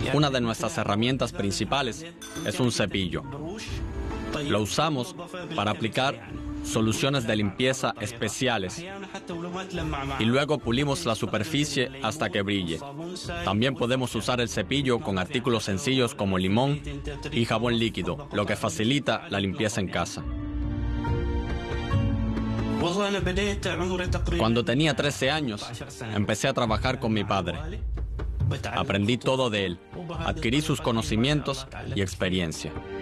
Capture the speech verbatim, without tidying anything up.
Una de nuestras herramientas principales es un cepillo. Lo usamos para aplicar soluciones de limpieza especiales y luego pulimos la superficie hasta que brille. También podemos usar el cepillo con artículos sencillos como limón y jabón líquido, lo que facilita la limpieza en casa. Cuando tenía trece años, empecé a trabajar con mi padre. Aprendí todo de él, adquirí sus conocimientos y experiencia.